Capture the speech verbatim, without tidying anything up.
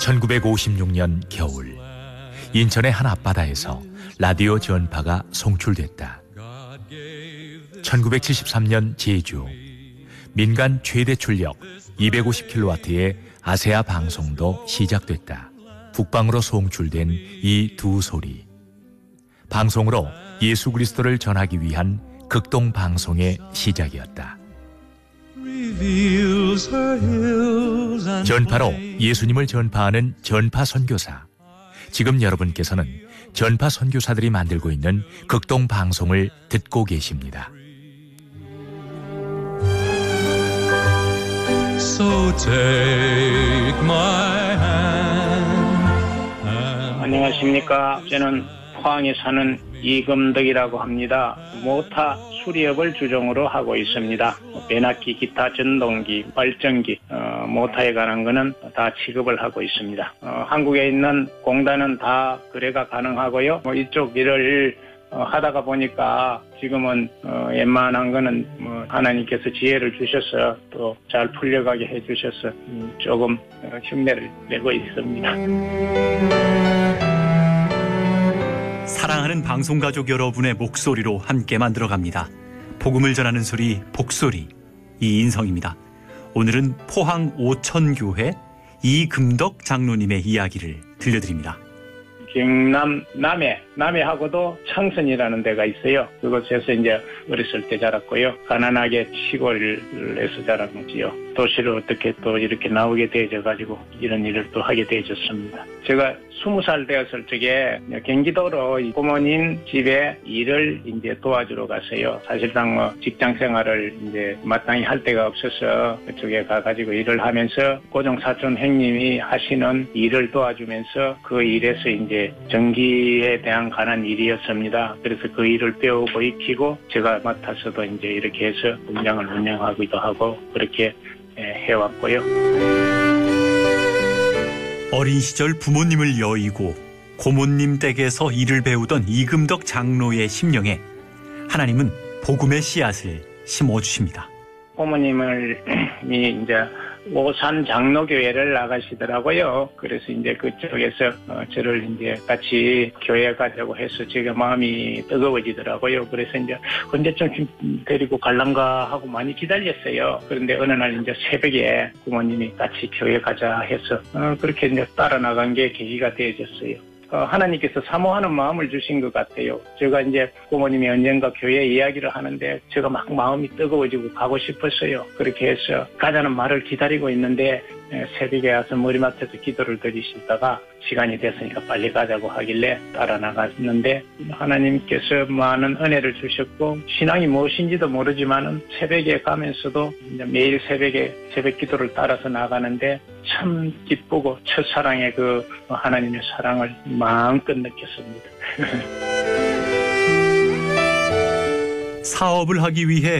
천구백오십육 년 겨울, 인천의 한 앞바다에서 라디오 전파가 송출됐다. 천구백칠십삼 년 제주, 민간 최대 출력 이백오십 킬로와트의 아세아 방송도 시작됐다. 북방으로 송출된 이 두 소리, 방송으로 예수 그리스도를 전하기 위한 극동 방송의 시작이었다. 전파로 예수님을 전파하는 전파 선교사. 지금 여러분께서는 전파 선교사들이 만들고 있는 극동 방송을 듣고 계십니다. So take my hand. 안녕하십니까. 저는 포항에 사는 이금덕이라고 합니다. 모타 수리업을 주종으로 하고 있습니다. 변압기, 기타, 전동기, 발전기, 어, 모타에 관한 거는 다 취급을 하고 있습니다. 어, 한국에 있는 공단은 다 거래가 가능하고요. 뭐 이쪽 일을 어, 하다가 보니까 지금은 어, 웬만한 거는 뭐 하나님께서 지혜를 주셔서 또 잘 풀려가게 해주셔서 음, 조금 어, 흉내를 내고 있습니다. 사랑하는 방송가족 여러분의 목소리로 함께 만들어갑니다. 복음을 전하는 소리, 복소리, 이인성입니다. 오늘은 포항 오천교회 이금덕 장로님의 이야기를 들려드립니다. 경남 남해, 남해하고도 창선이라는 데가 있어요. 그곳에서 이제 어렸을 때 자랐고요. 가난하게 시골에서 자랐지요. 도시로 어떻게 또 이렇게 나오게 되어져가지고 이런 일을 또 하게 되어졌습니다. 제가 스무 살 되었을 적에 경기도로 부모님 집에 일을 이제 도와주러 갔어요. 사실상 뭐 직장 생활을 이제 마땅히 할 데가 없어서 그쪽에 가가지고 일을 하면서 고종 사촌 형님이 하시는 일을 도와주면서 그 일에서 이제 전기에 대한 관한 일이었습니다. 그래서 그 일을 배우고 익히고 제가 맡아서도 이제 이렇게 해서 공장을 운영하기도 하고 그렇게 해왔고요. 어린 시절 부모님을 여의고 고모님 댁에서 일을 배우던 이금덕 장로의 심령에 하나님은 복음의 씨앗을 심어주십니다. 부모님을 이제 오산 장로교회를 나가시더라고요. 그래서 이제 그쪽에서 어, 저를 이제 같이 교회 가자고 해서 제가 마음이 뜨거워지더라고요. 그래서 이제 언제쯤 데리고 갈란가 하고 많이 기다렸어요. 그런데 어느 날 이제 새벽에 부모님이 같이 교회 가자 해서 어, 그렇게 이제 따라 나간 게 계기가 되어졌어요. 어, 하나님께서 사모하는 마음을 주신 것 같아요. 제가 이제 부모님이 언젠가 교회 이야기를 하는데 제가 막 마음이 뜨거워지고 가고 싶었어요. 그렇게 해서 가자는 말을 기다리고 있는데 새벽에 와서 머리맡에서 기도를 드리시다가 시간이 됐으니까 빨리 가자고 하길래 따라 나갔는데 하나님께서 많은 은혜를 주셨고 신앙이 무엇인지도 모르지만은 새벽에 가면서도 이제 매일 새벽에 새벽 기도를 따라서 나가는데 참 기쁘고 첫사랑의 그 하나님의 사랑을 마음껏 느꼈습니다. 사업을 하기 위해